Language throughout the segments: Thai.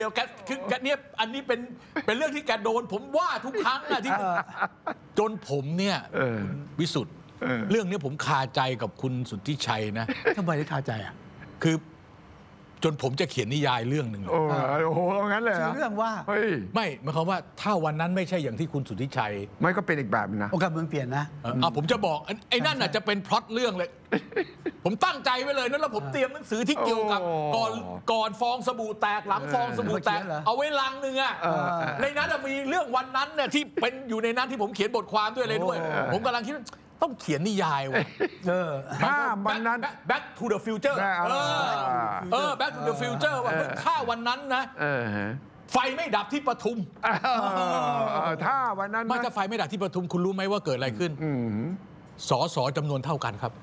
เดียวแกคือแกเนี่ยอันนี้เป็นเรื่องที่แกโดนผมว่าทุกครั้งนะที่จนผมเนี่ยวิสุทธ์เรื่องนี้ผมคาใจกับคุณสุทธิชัยนะทำไมถึงคาใจอ่ะคือจนผมจะเขียนนิยายเรื่องหนึ่งโอ้โหงั้นเลยชื่อเรื่องว่าไม่หมายความว่าถ้าวันนั้นไม่ใช่อย่างที่คุณสุทธิชัยไม่ก็เป็นอีกแบบนะโอกาสเมืองเปลี่ยนนะผมจะบอกไอ้นั่นน่ะจะเป็นพล็อตเรื่องเลยผมตั้งใจไว้เลยนะแล้วผมเตรียมหนังสือที่เกี่ยวกับก่อนฟองสบู่แตกหลังฟองสบู่แตกเอาไว้ลังนึงอ่ะในนั้นมีเรื่องวันนั้นเนี่ยที่เป็นอยู่ในนั้นที่ผมเขียนบทความด้วยเลยด้วยผมกำลังคิดต้องเขียนนิยายว่ะถ้าวันนั้น Back to the Future Back to the Future ว่าถ้าวันนั้นนะไฟไม่ดับที่ปทุมถ้าวันนั้นไม่ถ้าไฟไม่ดับที่ปทุมคุณรู้ไหมว่าเกิดอะไรขึ้นสสจำนวนเท่ากันครับ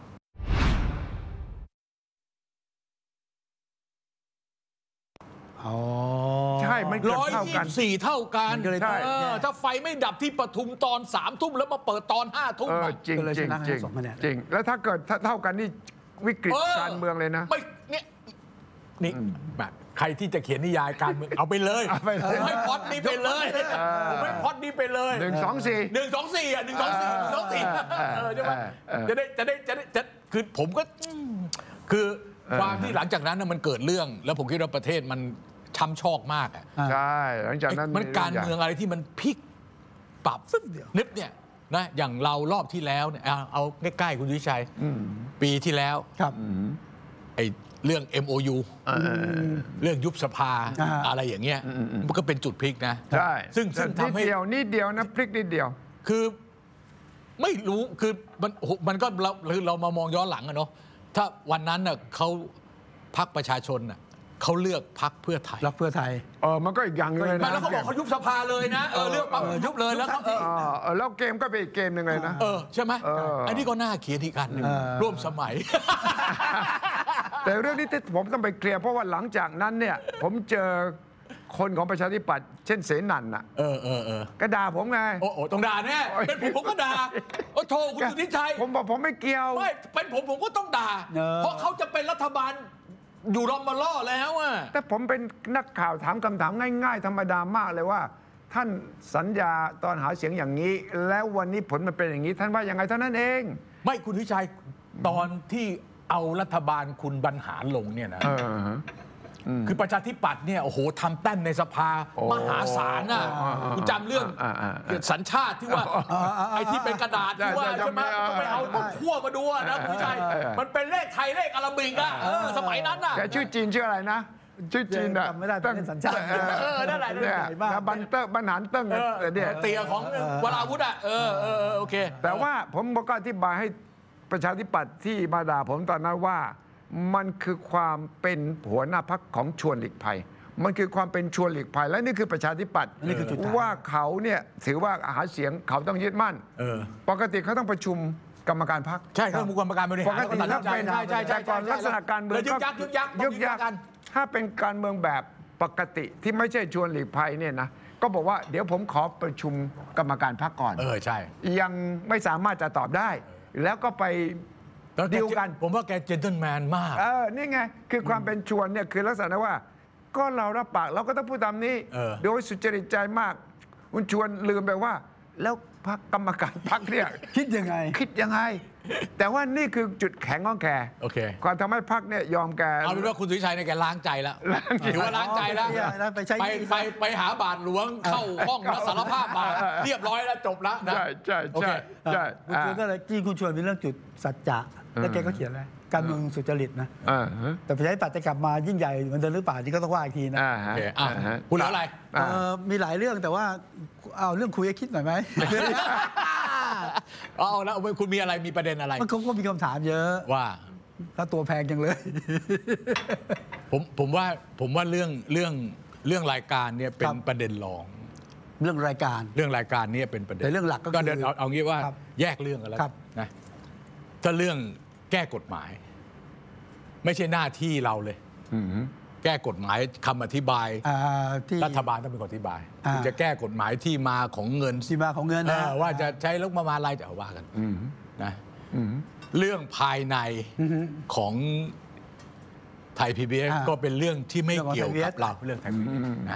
ใช่มัน 124เท่ากันถ้าไฟไม่ดับที่ปทุมตอน3 ทุ่มแล้วมาเปิดตอน5 ทุ่มจริงจริงจริงแล้วถ้าเกิดเท่ากันนี่วิกฤตการเมืองเลยนะไม่เนี่ยนี่แบบใครที่จะเขียนนิยายการเมืองเอาไปเลยผมให้พล็อตนี้ไปเลยผมให้พล็อตนี้ไปเลย124อ่ะ124ใช่ไหมจะคือผมก็คือความที่หลังจากนั้นมันเกิดเรื่องแล้วผมคิดว่าประเทศมันช้ำชอกมากใช่หลังจากนั้นมันการเมืองอะไรที่มันพลิกปรับนิดเนี่ยนะอย่างเรารอบที่แล้วเนี่ยเอาใกล้ๆคุณวิชัยปีที่แล้วไอ้เรื่อง MOU เรื่องยุบสภาอะไรอย่างเงี้ยมันก็เป็นจุดพลิกนะใช่ซึ่งทำให้นิดเดียวนะพลิกนิดเดียวคือไม่รู้คือมันก็เรามามองย้อนหลังอะเนาะถ้าวันนั้นน่ะเขาพรรคประชาชนน่ะเขาเลือกพรรคเพื่อไทยรักเพื่อไทยมันก็อีกอย่างนึงเลยนะแล้วเขาบอกเขายุบสภาเลยนะเลือกปั๊บยุบเลยแล้วแล้วเกมก็เป็นอีกเกมหนึ่งเลยนะใช่ไหมอันนี้ก็น่าเขียนอีกอันหนึ่งร่วมสมัยแต่เรื่องนี้ที่ผมต้องไปเคลียร์เพราะว่าหลังจากนั้นเนี่ยผมเจอคนของประชาธิปัตย์เช่นเสนันน่ะก็ด่าผมไงต้องด่าแน่เป็นผมก็ด่าโทษคุณสุทธิชัยผมบอกผมไม่เกี่ยวไม่เป็นผมก็ต้องด่าเพราะเขาจะเป็นรัฐบาลอยู่รอมมาล่อแล้วอ่ะแต่ผมเป็นนักข่าวถามคำถามง่ายๆธรรมดามากเลยว่าท่านสัญญาตอนหาเสียงอย่างนี้แล้ววันนี้ผลมันเป็นอย่างนี้ท่านว่าอย่างไงเท่านั้นเองไม่คุณสุทธิชัยตอนที่เอารัฐบาลคุณบรรหารลงเนี่ยนะคือประชาธิปัตย์เนี่ยโอ้โหทำแต้มในสภามหาศาลน่ะคุณจำเรื่องสัญชาติที่ว่าไอ้ที่เป็นกระดาษที่ว่าใช่ไหมต้องไปเอาต้นขั้วมาดูนะคุณชัยมันเป็นเลขไทยเลขอาราบิกอะสมัยนั้นน่ะแกชื่อจีนชื่ออะไรนะชื่อจีนอะไม่ได้เป็นสัญชาตินั่นแหละบันเตอร์บันหารเติ้งเนี่ยเตี่ยของวราวุธอะโอเคแต่ว่าผมก็อธิบายให้ประชาธิปัตย์ที่มาด่าผมตอนนั้นว่ามันคือความเป็นหัวหน้าพรรคของชวนหลีกภัยมันคือความเป็นชวนหลีกภัยและนี่คือประชาธิปัตย์ว่าเขาเนี่ยถือว่าหาเสียงเขาต้องยึดมั่นปกติเขาต้องประชุมกรรมการพรรคใช่เขากรรมการบริหารปกติถ้าเป็นแต่ก่อนลักษณะการเมืองยึกยักถ้าเป็นการเมืองแบบปกติที่ไม่ใช่ชวนหลีกภัยเนี่ยนะก็บอกว่าเดี๋ยวผมขอประชุมกรรมการพรรคก่อนใช่ยังไม่สามารถจะตอบได้แล้วก็ไปดีลกันผมว่าแกเจนเทิลแมนมากนี่ไงคือความเป็นชวนเนี่ยคือลักษณะว่าก็เรารับปากเราก็ต้องพูดตามนี้โดยสุจริตใจมากคุณชวนลืมไปว่าแล้วพรรคกรรมการพรรคเนี่ยคิดยังไงแต่ว่านี่คือจุดแข็งของแกความทำให้พรรคเนี่ยยอมแกเอาเป็นว่าคุณสุทธิชัยเนี่ยแกล้างใจแล้วถือว่าล้างใจแล้วไปหาบาทหลวงเข้าห้องรับสารภาพบาทเรียบร้อยแล้วจบแล้วนะใช่คุณชวนก็เลยจี้คุณชวนมีเรื่องจุดสัจจะแล้วแกก็เขียนอะไรการเมืองสุจริตนะแต่ประชาธิปัตย์จะกลับมายิ่งใหญ่เหมือนเดิมหรือเปล่าที่ก็ต้องว่าอีกทีนะคุณอะไรมีหลายเรื่องแต่ว่าเอาเรื่องคุยให้คิดหน่อยไหมเอาแล้วคุณมีอะไรมีประเด็นอะไรมันก็มีคำถามเยอะว่าถ้าตัวแพงจังเลยผมว่าเรื่องรายการเนี่ยเป็นประเด็นรองเรื่องรายการเนี่ยเป็นประเด็นแต่เรื่องหลักก็เดี๋ยวเอางี้ว่าแยกเรื่องกันแล้วนะถ้าเรื่องแก้กฎหมายไม่ใช่หน้าที่เราเลยแก้กฎหมายคำอธิบายรัฐบาลต้องเป็นคนอธิบายจะแก้กฎหมายที่มาของเงินว่าจะใช้ลงมาอะไรจะว่ากันนะเรื่องภายในของไทย PBS ก็เป็นเรื่องที่ไม่เกี่ยวกับเราเรื่องไทย PBS นะ